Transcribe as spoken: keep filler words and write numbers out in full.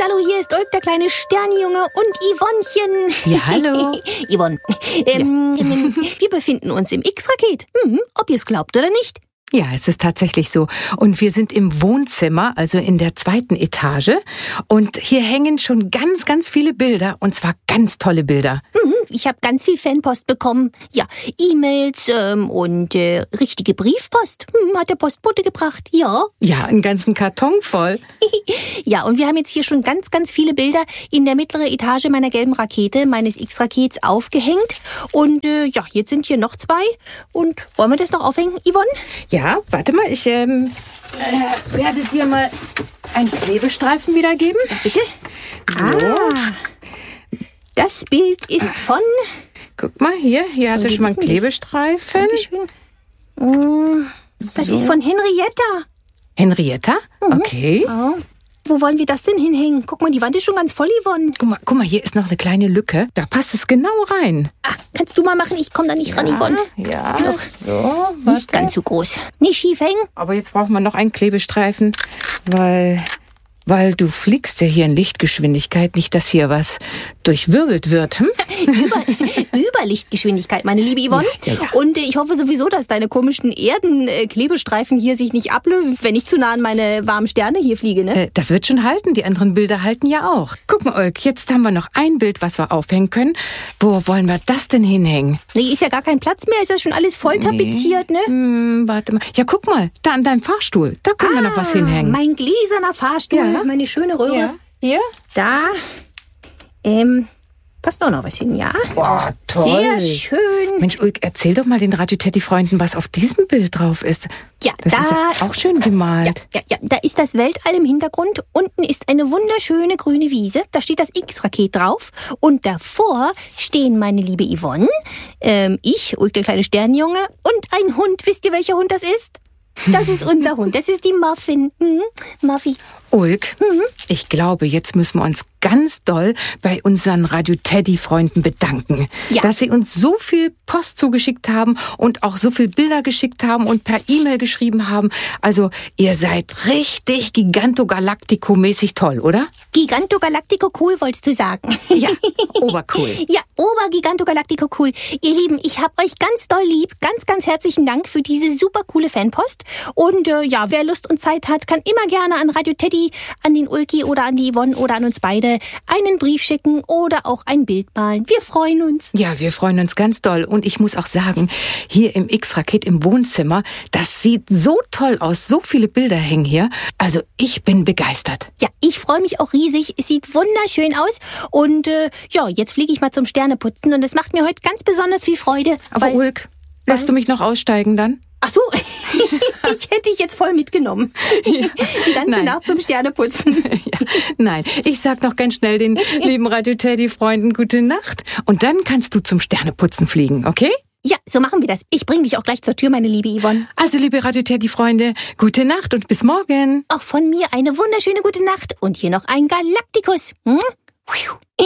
Hallihallo, hier ist Ulk, der kleine Sternjunge und Yvonnechen. Ja, hallo. Yvonne, ähm, ja. Wir befinden uns im X-Raket. Mhm, ob ihr es glaubt oder nicht. Ja, es ist tatsächlich so. Und wir sind im Wohnzimmer, also in der zweiten Etage. Und hier hängen schon ganz, ganz viele Bilder. Und zwar ganz tolle Bilder. Mhm, ich habe ganz viel Fanpost bekommen. Ja, E-Mails ähm, und äh, richtige Briefpost. Hm, hat der Postbote gebracht, ja. Ja, einen ganzen Karton voll. Ja, und wir haben jetzt hier schon ganz, ganz viele Bilder in der mittleren Etage meiner gelben Rakete, meines X-Rakets, aufgehängt. Und äh, ja, jetzt sind hier noch zwei. Und wollen wir das noch aufhängen, Yvonne? Ja. Ja, warte mal, ich ähm, äh, werde dir mal einen Klebestreifen wiedergeben. Bitte? So. Ah, das Bild ist von... Guck mal, hier, hier hast du schon mal einen Klebestreifen. Dankeschön. Das So. ist von Henrietta. Henrietta? Okay. Oh. Wo wollen wir das denn hinhängen? Guck mal, die Wand ist schon ganz voll, Yvonne. Guck mal, guck mal, hier ist noch eine kleine Lücke. Da passt es genau rein. Ah, kannst du mal machen? Ich komme da nicht ran, Yvonne. Ja, Doch. so. Nicht Warte. ganz so groß. Nicht schief hängen. Aber jetzt braucht man noch einen Klebestreifen, weil, weil du fliegst ja hier in Lichtgeschwindigkeit. Nicht, dass hier was durchwirbelt wird. Hm? Über, Überlichtgeschwindigkeit, meine liebe Yvonne. Ja, ja, ja. Und äh, ich hoffe sowieso, dass deine komischen Erden-Klebestreifen hier sich nicht ablösen, wenn ich zu nah an meine warmen Sterne hier fliege, ne? Äh, das wird schon halten. Die anderen Bilder halten ja auch. Guck mal, Ulk, jetzt haben wir noch ein Bild, was wir aufhängen können. Wo wollen wir das denn hinhängen? Nee, ist ja gar kein Platz mehr. Ist ja schon alles voll tapeziert, ne? Hm, warte mal. Ja, guck mal, da an deinem Fahrstuhl. Da können wir noch was hinhängen. Mein gläserner Fahrstuhl, Ja. meine schöne Röhre. Ja. Hier? Da, ähm, passt auch noch was hin, ja? Boah, Sehr schön. Mensch, Ulk, erzähl doch mal den Radio-Teddy-Freunden, was auf diesem Bild drauf ist. Ja, Das da, ist ja auch schön gemalt. ja, ja, da ist das Weltall im Hintergrund. Unten ist eine wunderschöne grüne Wiese. Da steht das X-Raket drauf. Und davor stehen meine liebe Yvonne, ähm, ich, Ulk, der kleine Sternjunge, und ein Hund. Wisst ihr, welcher Hund das ist? Das ist unser Hund. Das ist die Muffin. Hm? Muffy. Ulk, ich glaube, jetzt müssen wir uns ganz doll bei unseren Radio-Teddy-Freunden bedanken, Ja. dass sie uns so viel Post zugeschickt haben und auch so viel Bilder geschickt haben und per E-Mail geschrieben haben. Also, ihr seid richtig Gigantogalactico-mäßig toll, oder? Giganto Galactico cool, wolltest du sagen? Ja, obercool. Ja, Obergiganto Galactico cool. Ihr Lieben, ich hab euch ganz doll lieb. Ganz, ganz herzlichen Dank für diese super coole Fanpost. Und äh, ja, wer Lust und Zeit hat, kann immer gerne an Radio Teddy, an den Ulki oder an die Yvonne oder an uns beide einen Brief schicken oder auch ein Bild malen. Wir freuen uns. Ja, wir freuen uns ganz doll. Und ich muss auch sagen, hier im X-Raket im Wohnzimmer, das sieht so toll aus. So viele Bilder hängen hier. Also ich bin begeistert. Ja, ich freue mich auch riesig. Es sieht wunderschön aus. Und äh, ja, jetzt fliege ich mal zum Sterneputzen. Und es macht mir heute ganz besonders viel Freude. Aber weil, Ulk, lässt du mich noch aussteigen dann? Ach so, ich hätte dich jetzt voll mitgenommen. Die ganze Nein. Nacht zum Sterneputzen. Ja, nein, ich sag noch ganz schnell den lieben Radio-Teddy-Freunden gute Nacht. Und dann kannst du zum Sterneputzen fliegen, okay? Ja, so machen wir das. Ich bringe dich auch gleich zur Tür, meine liebe Yvonne. Also, liebe Radio-Teddy-Freunde, gute Nacht und bis morgen. Auch von mir eine wunderschöne gute Nacht und hier noch ein Galaktikus. Hm?